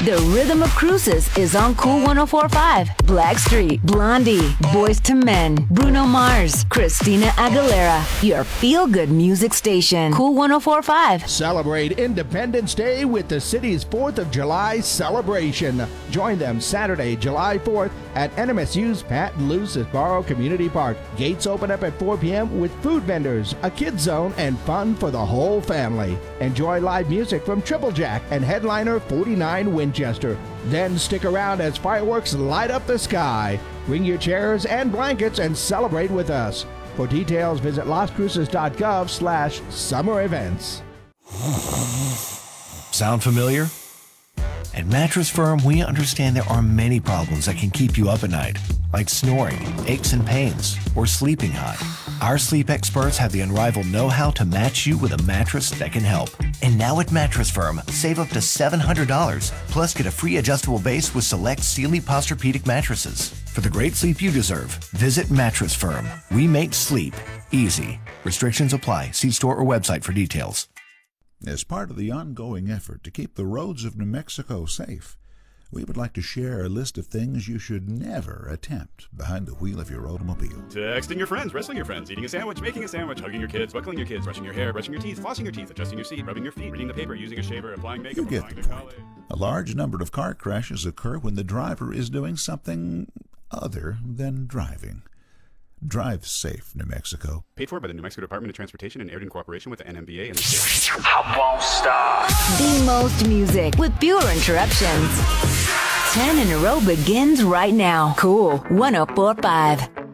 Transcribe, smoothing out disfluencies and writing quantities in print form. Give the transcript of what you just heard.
The Rhythm of Cruises is on Cool 104.5. Blackstreet, Blondie, Boyz II Men, Bruno Mars, Christina Aguilera. Your feel-good music station. Cool 104.5. Celebrate Independence Day with the city's 4th of July celebration. Join them Saturday, July 4th at NMSU's Pat Lucisboro Community Park. Gates open up at 4 p.m. with food vendors, a kids zone, and fun for the whole family. Enjoy live music from Triple Jack and headliner 49 Winchester. Then stick around as fireworks light up the sky. Bring your chairs and blankets and celebrate with us. For details, visit loscruces.gov/summer events. Sound familiar? At Mattress Firm, we understand there are many problems that can keep you up at night, like snoring, aches and pains, or sleeping hot. Our sleep experts have the unrivaled know-how to match you with a mattress that can help. And now at Mattress Firm, save up to $700, plus get a free adjustable base with select Sealy Posturepedic mattresses. For the great sleep you deserve, visit Mattress Firm. We make sleep easy. Restrictions apply. See store or website for details. As part of the ongoing effort to keep the roads of New Mexico safe, we would like to share a list of things you should never attempt behind the wheel of your automobile. Texting your friends, wrestling your friends, eating a sandwich, making a sandwich, hugging your kids, buckling your kids, brushing your hair, brushing your teeth, flossing your teeth, adjusting your seat, rubbing your feet, reading the paper, using a shaver, applying makeup, You get applying the to point. college. A large number of car crashes occur when the driver is doing something other than driving. Drive safe, New Mexico. Paid for by the New Mexico Department of Transportation and aired in cooperation with the NMBA and the state. I won't stop. The most music with fewer interruptions. 10 in a row begins right now. Cool 104.5.